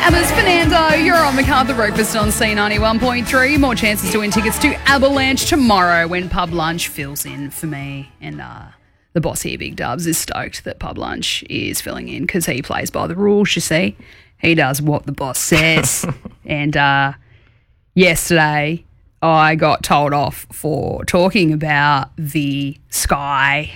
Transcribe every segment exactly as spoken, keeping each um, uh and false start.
Abba's Fernando, you're on MacArthur Breakfast on C ninety-one point three. More chances to win tickets to Avalanche tomorrow when Pub Lunch fills in for me. And uh, the boss here, Big Dubs, is stoked that Pub Lunch is filling in because he plays by the rules, you see. He does what the boss says. and uh, yesterday I got told off for talking about the sky.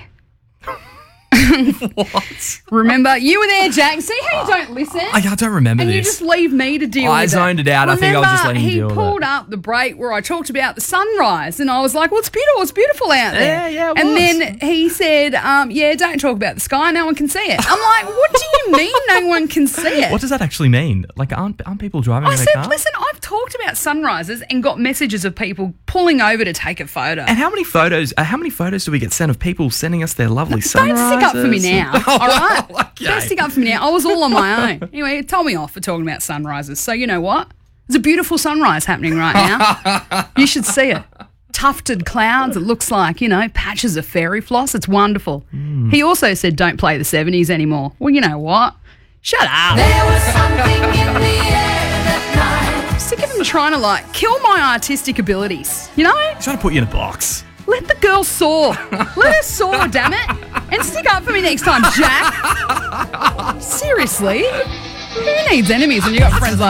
What? Remember, you were there, Jack. See how you don't listen? I, I don't remember and this. you just leave me to deal I with it. zoned it out. I think I was just letting you deal with he pulled it. up the break where I talked about the sunrise, and I was like, well, it's beautiful. It's beautiful out there. Yeah, yeah, it And was. then he said, um, yeah, don't talk about the sky. No one can see it. I'm like, what do you mean no one can see it? What does that actually mean? Like, aren't, aren't people driving I in their said, car? listen, I've talked about sunrises and got messages of people pulling over to take a photo. And how many photos? Uh, how many photos do we get sent of people sending us their lovely Don't sunrises? stick up for me now, all right? Okay. Don't stick up for me now. I was all on my own. Anyway, it told me off for talking about sunrises. So you know what? There's a beautiful sunrise happening right now. You should see it. Tufted clouds. It looks like, you know, patches of fairy floss. It's wonderful. Mm. He also said don't play the seventies anymore. Well, you know what? Shut up. There was something in the air that night. I'm sick of him trying to, like, kill my artistic abilities. You know? He's trying to put you in a box. Let the girl soar. Let her soar, damn it. And stick up for me next time, Jack. Seriously? Who needs enemies when you got friends like